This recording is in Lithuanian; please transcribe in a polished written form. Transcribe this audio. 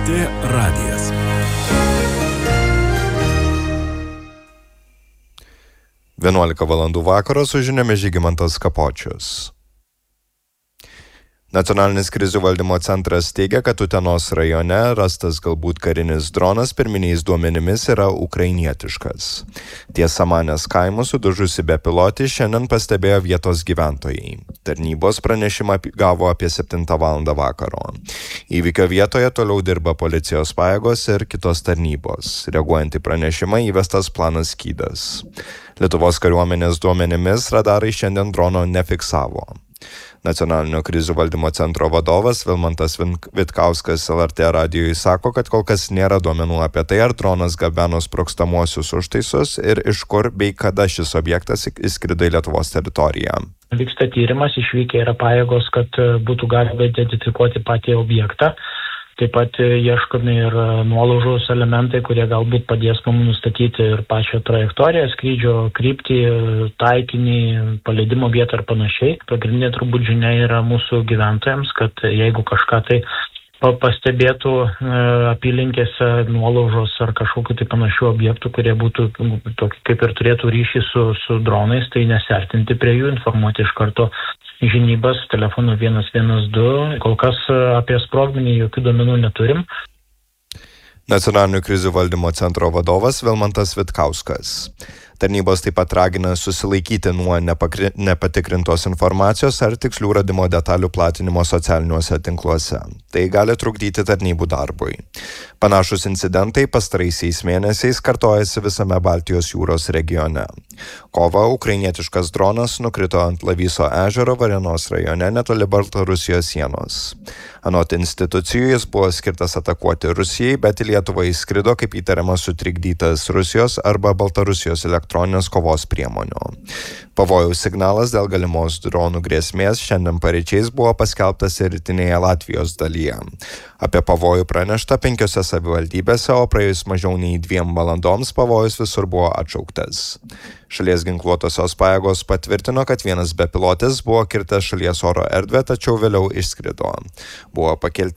LRT radijas. Vienuolika valandų vakaro su žiniomis Žygimantas Kapočius. Nacionalinis krizių valdymo centras teigia, kad Utenos rajone rastas galbūt karinis dronas pirminiais duomenimis yra ukrainietiškas. Tiesa, Manės kaimų sudužusi bepilotį šiandien pastebėjo vietos gyventojai. Tarnybos pranešimą gavo apie 7 val. Vakaro. Įvykio vietoje toliau dirba policijos pajėgos ir kitos tarnybos. Reaguojant į pranešimą įvestas planas Skydas. Lietuvos kariuomenės duomenimis radarai šiandien drono nefiksavo. Nacionalinio krizių valdymo centro vadovas Vilmantas Vitkauskas LRT radijui sako, kad kol kas nėra duomenų apie tai, ar dronas gabeno sprogstamuosius užtaisus ir iš kur bei kada šis objektas įskrido į Lietuvos teritoriją. Vyksta tyrimas, išvykę yra pajėgos, kad būtų galima identifikuoti patį objektą. Taip pat ieškomi ir nuolaužos elementai, kurie galbūt padės mums nustatyti ir pačią trajektoriją, skrydžio kryptį, taikinį, paleidimo vietą ir panašiai. Pagrindinė turbūt žinia yra mūsų gyventojams, kad jeigu kažką tai pastebėtų apylinkėse nuolaužos ar kažkokiu tai panašių objektų, kurie būtų tokį kaip ir turėtų ryšį su dronais, tai nesiartinti prie jų, informuoti iš karto žinybas telefonu 112. Kol kas apie sprogmenį jokių duomenų neturim. Nacionalinio krizių valdymo centro vadovas Vilmantas Vitkauskas. Tarnybos taip pat ragina susilaikyti nuo nepatikrintos informacijos ar tikslių radimo detalių platinimo socialiniuose tinkluose. Tai gali trukdyti tarnybų darbui. Panašus incidentai pastaraisiais mėnesiais kartojasi visame Baltijos jūros regione. Kovą ukrainietiškas dronas nukrito ant Lavyso ežero Varėnos rajone netoli Baltarusijos sienos. Anot institucijų jis buvo skirtas atakuoti Rusijai, bet į Lietuvą įskrido kaip įtariamas sutrikdytas Rusijos arba Baltarusijos elektroninės kovos priemonių. Pavojaus signalas dėl galimos dronų grėsmės šiandien paryčiais buvo paskelbtas ir rytinėje Latvijos dalyje. Apie pavojų pranešta 5 savivaldybėse, o praėjus mažiau nei 2 valandoms pavojus visur buvo atšauktas. Šalies ginkluotosios pajėgos patvirtino, kad vienas bepilotis buvo kirtęs šalies oro erdvę, tačiau vėliau išskrido. Buvo pakelti